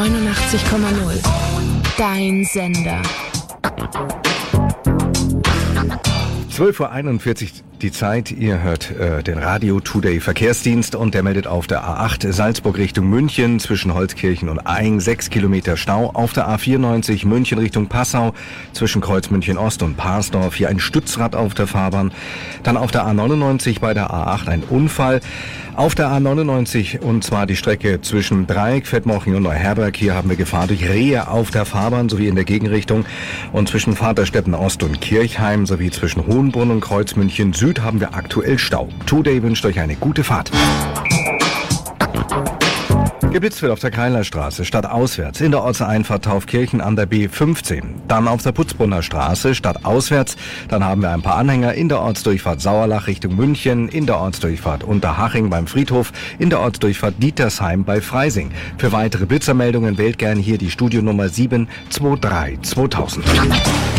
89,0. Dein Sender. 12.41 Uhr die Zeit. Ihr hört den Radio Today Verkehrsdienst und der meldet auf der A8 Salzburg Richtung München zwischen Holzkirchen und Aing 6 Kilometer Stau. Auf der A94 München Richtung Passau zwischen Kreuz München Ost und Parsdorf hier ein Stützrad auf der Fahrbahn. Dann auf der A99 bei der A8 ein Unfall. Auf der A99 und zwar die Strecke zwischen Dreieck, Fettmoching und Neuherberg. Hier haben wir Gefahr durch Rehe auf der Fahrbahn sowie in der Gegenrichtung. Und zwischen Vaterstetten Ost und Kirchheim sowie zwischen Hohenbrunn und Kreuz München Süd haben wir aktuell Stau. Today wünscht euch eine gute Fahrt. Geblitzt wird auf der Keilerstraße stadtauswärts in der Ortseinfahrt Taufkirchen an der B15. Dann auf der Putzbrunner Straße stadtauswärts. Dann haben wir ein paar Anhänger in der Ortsdurchfahrt Sauerlach Richtung München, in der Ortsdurchfahrt Unterhaching beim Friedhof, in der Ortsdurchfahrt Dietersheim bei Freising. Für weitere Blitzermeldungen wählt gerne hier die Studionummer 723 2000.